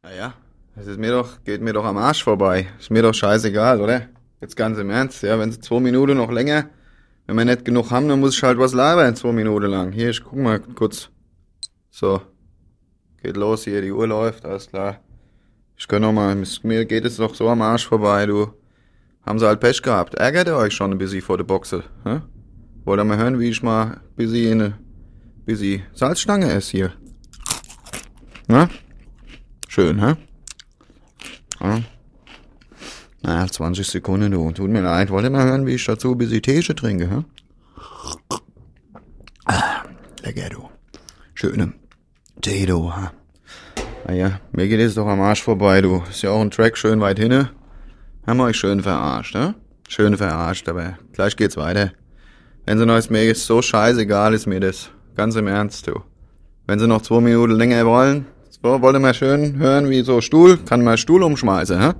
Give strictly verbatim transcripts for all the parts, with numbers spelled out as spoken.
Naja, es ist mir doch, geht mir doch am Arsch vorbei. Ist mir doch scheißegal, oder? Jetzt ganz im Ernst, ja, wenn sie zwei Minuten noch länger, wenn wir nicht genug haben, dann muss ich halt was labern, zwei Minuten lang. Hier, ich guck mal kurz. So. Geht los hier, die Uhr läuft, alles klar. Ich kann noch mal, mir geht es doch so am Arsch vorbei, du. Haben sie halt Pech gehabt. Ärgert ihr euch schon ein bisschen vor der Boxe, hä? Wollt ihr mal hören, wie ich mal ein bisschen eine, bisschen Salzstange esse hier? Na? Schön, hä? Ja. Na, zwanzig Sekunden, du. Tut mir leid. Wollt ihr mal hören, wie ich dazu ein bisschen Teesche trinke, hä? Ah, lecker, du. Schöne Tee, du, hä? Naja, mir geht es doch am Arsch vorbei, du. Ist ja auch ein Track schön weit hinne. Haben wir euch schön verarscht, ne? Schön verarscht, aber gleich geht's weiter. Wenn sie noch ist, mir ist so scheißegal, ist mir das. Ganz im Ernst, du. Wenn sie noch zwei Minuten länger wollen, so, wollt ihr mal schön hören, wie so Stuhl, kann mal Stuhl umschmeißen, hä?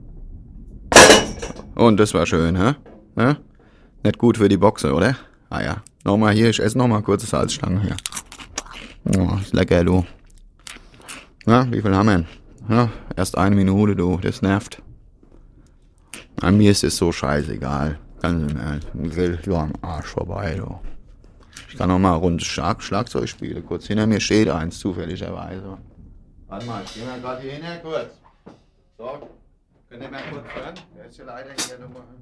Und das war schön, hä? Ja? Nicht gut für die Boxe, oder? Ah ja. Nochmal hier, ich esse nochmal kurze Salzstangen hier. Oh, ist lecker, du. Na, wie viel haben wir denn? Ja, erst eine Minute, du. Das nervt. An mir ist es so scheißegal. Ganz im Ernst. Ich will so am Arsch vorbei, du. Ich kann noch mal eine Runde Schlag Schlagzeug spielen. Kurz hinter mir steht eins, zufälligerweise. Warte mal, ich geh mal gerade hier hin, kurz. So, könnt ihr mal kurz hören? Der ist ja leider hier nochmal.